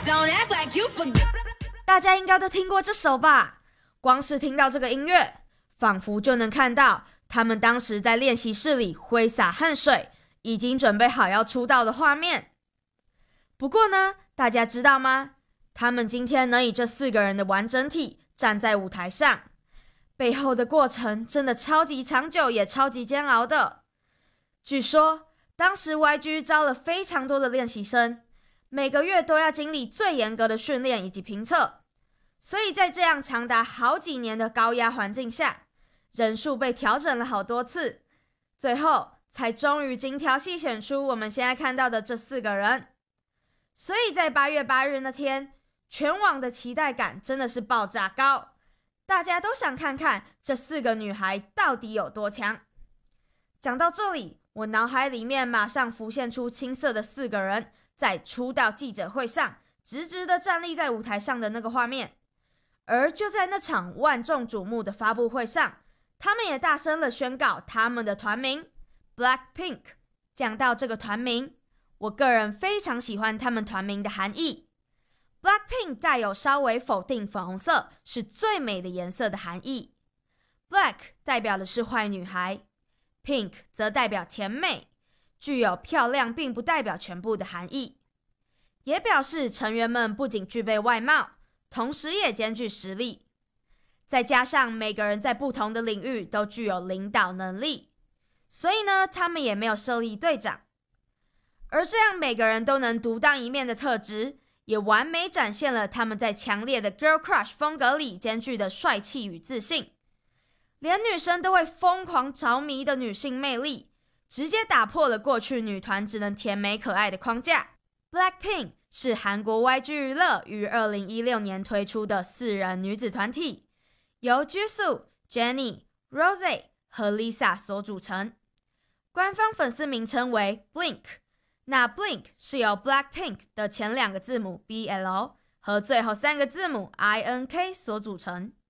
Don't act like you forgot. 大家应该都听过这首吧？光是听到这个音乐，仿佛就能看到他们当时在练习室里挥洒汗水，已经准备好要出道的画面。不过呢，大家知道吗？他们今天能以这4个人的完整体站在舞台上，背后的过程真的超级长久，也超级煎熬的。据说当时 YG 招了非常多的练习生，每个月都要经历最严格的训练以及评测，所以在这样长达好几年的高压环境下，人数被调整了好多次，最后才终于精挑细选出我们现在看到的这4个人。所以在8月8日那天，全网的期待感真的是爆炸高，大家都想看看这4个女孩到底有多强。讲到这里，我脑海里面马上浮现出青涩的4个人在出道记者会上直直的站立在舞台上的那个画面。而就在那场万众瞩目的发布会上，他们也大声的宣告他们的团名 Blackpink。 讲到这个团名，我个人非常喜欢他们团名的含义。 Blackpink 带有稍微否定粉红色是最美的颜色的含义， Black 代表的是坏女孩， Pink 则代表甜美，具有漂亮并不代表全部的含义，也表示成员们不仅具备外貌，同时也兼具实力，再加上每个人在不同的领域都具有领导能力，所以呢，他们也没有设立队长。而这样每个人都能独当一面的特质，也完美展现了他们在强烈的 Girl Crush 风格里兼具的帅气与自信，连女生都会疯狂着迷的女性魅力，直接打破了过去女团只能甜美可爱的框架。 Blackpink 是韩国 YG 娱乐于2016年推出的4人女子团体，由 Jisoo、Jennie、Rosé 和 Lisa 所组成，官方粉丝名称为 Blink。 那 Blink 是由 Blackpink 的前2个字母 BL 和最后3个字母 INK 所组成。